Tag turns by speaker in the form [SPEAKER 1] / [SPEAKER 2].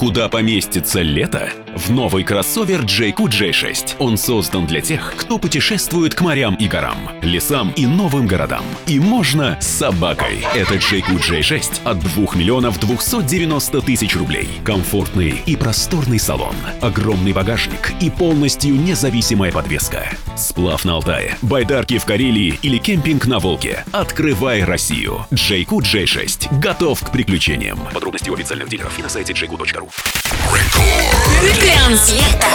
[SPEAKER 1] куда поместится лето? В новый кроссовер JQ J6. Он создан для тех, кто путешествует к морям и горам, лесам и новым городам. И можно с собакой. Это JQ J6 от 2 миллионов 290 тысяч рублей. Комфортный и просторный салон, огромный багажник и полностью независимая подвеска. Сплав на Алтае, байдарки в Карелии или кемпинг на Волге. Открывай Россию. JQ J6 готов к приключениям. Подробности у официальных дилеров и на сайте jq.ru.
[SPEAKER 2] Трансляция